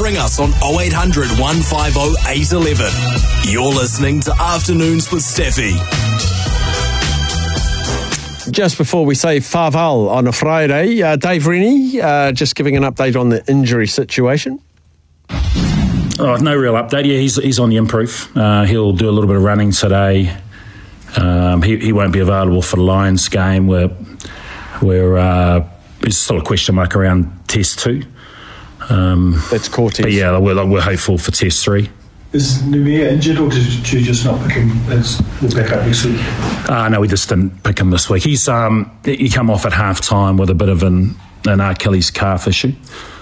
ring us on 0800 150 811. You're listening to Afternoons with Steffi. Just before we say farewell on a Friday, Dave Rennie just giving an update on the injury situation. Oh, no real update. Yeah, he's on the improve. He'll do a little bit of running today. He won't be available for the Lions game where there's still a question mark around Test 2. That's Cortez. But yeah, we're hopeful for Test 3. Is Numia injured, or did you just not pick him as the backup next week? No, we just didn't pick him this week. He come off at half-time with a bit of an Achilles calf issue.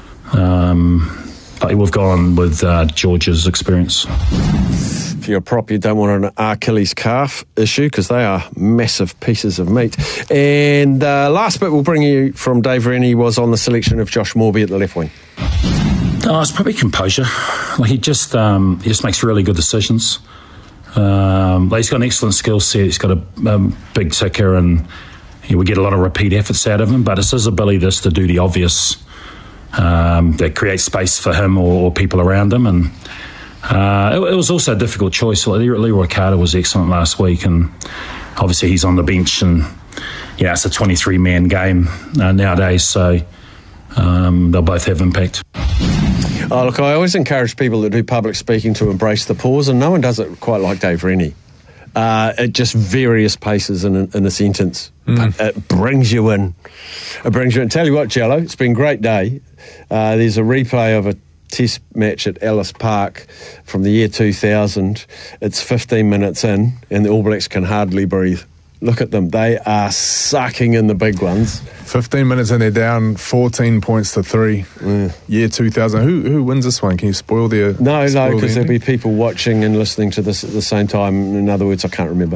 But we've gone with George's experience. For your prop, you don't want an Achilles calf issue because they are massive pieces of meat. And last bit we'll bring you from Dave Rennie was on the selection of Josh Moorby at the left wing. Oh, it's probably composure. Like he just makes really good decisions. He's got an excellent skill set. He's got a big ticker, and we get a lot of repeat efforts out of him. But it's his ability just to do the obvious that creates space for him or people around him. And it was also a difficult choice. Leroy Carter was excellent last week, and obviously he's on the bench. And yeah, it's a 23-man game nowadays, so they'll both have impact. Oh, look, I always encourage people that do public speaking to embrace the pause, and no one does it quite like Dave Rennie. At just various paces in a sentence. It brings you in. It brings you in. Tell you what, Jello, it's been a great day. There's a replay of a test match at Ellis Park from the year 2000. It's 15 minutes in, and the All Blacks can hardly breathe. Look at them. They are sucking in the big ones. 15 minutes and they're down 14 points to 3. Year 2000. Who wins this one? Can you spoil their... No, because there'll be people watching and listening to this at the same time. In other words, I can't remember.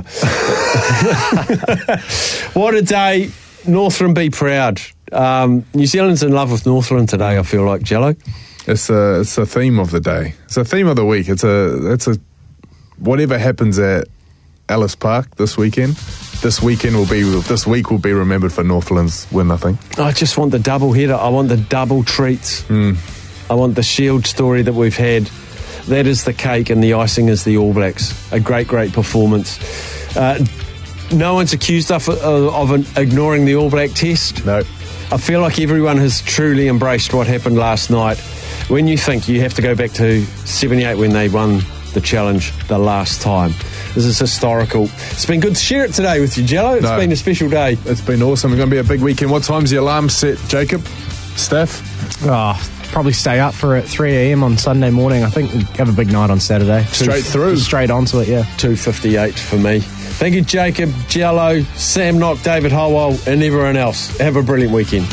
What a day. Northland be proud. New Zealand's in love with Northland today, I feel like, Jello. It's a theme of the day. It's a theme of the week. It's a whatever happens at Ellis Park this week will be remembered for Northland's win, I think. I just want the double header. I want the double treats. I want the Shield story that we've had. That is the cake, and the icing is the All Blacks. A great, great performance. No one's accused of ignoring the All Black test. No. I feel like everyone has truly embraced what happened last night. When you think you have to go back to 78 when they won the challenge the last time. This is historical. It's been good to share it today with you, Jello. It's been a special day. It's been awesome. It's going to be a big weekend. What time's the alarm set, Jacob? Steph? Probably stay up for it 3 a.m. on Sunday morning. I think we'll have a big night on Saturday. Straight onto it, yeah. 2:58 for me. Thank you, Jacob, Jello, Sam Knock, David Howell, and everyone else. Have a brilliant weekend.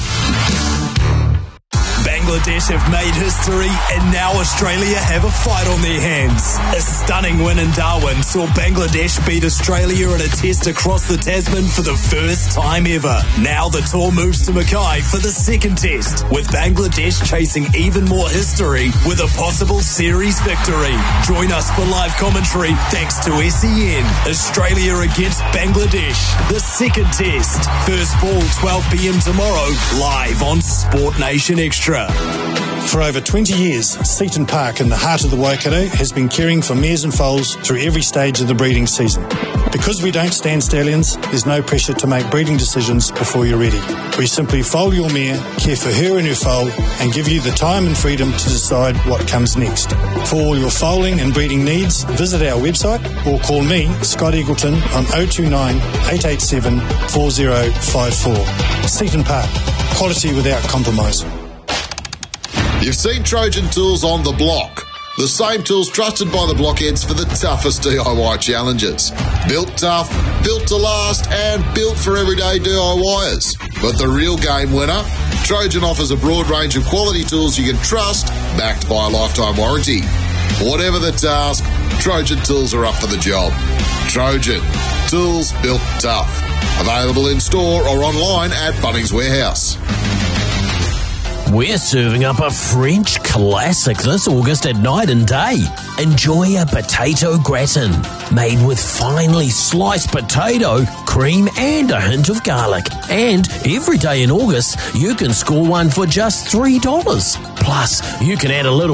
Bangladesh have made history, and now Australia have a fight on their hands. A stunning win in Darwin saw Bangladesh beat Australia in a test across the Tasman for the first time ever. Now the tour moves to Mackay for the second test, with Bangladesh chasing even more history with a possible series victory. Join us for live commentary thanks to SEN. Australia against Bangladesh, the second test. First ball 12 p.m. tomorrow, live on Sport Nation Extra. For over 20 years, Seaton Park in the heart of the Waikato has been caring for mares and foals through every stage of the breeding season. Because we don't stand stallions, there's no pressure to make breeding decisions before you're ready. We simply foal your mare, care for her and her foal, and give you the time and freedom to decide what comes next. For all your foaling and breeding needs, visit our website or call me, Scott Eagleton, on 029 887 4054. Seaton Park, quality without compromise. You've seen Trojan Tools on the block. The same tools trusted by the blockheads for the toughest DIY challenges. Built tough, built to last, and built for everyday DIYers. But the real game winner? Trojan offers a broad range of quality tools you can trust, backed by a lifetime warranty. Whatever the task, Trojan Tools are up for the job. Trojan, tools built tough. Available in store or online at Bunnings Warehouse. We're serving up a French classic this August at night and day. Enjoy a potato gratin made with finely sliced potato, cream and a hint of garlic. And every day in August, you can score one for just $3. Plus, you can add a little